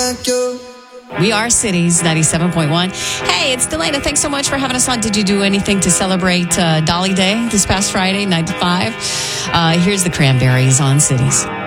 like you. We are Cities 97.1. Hey, it's Delana. Thanks so much for having us on. Did you do anything to celebrate Dolly Day this past Friday, 9 to 5? Here's the Cranberries on Cities.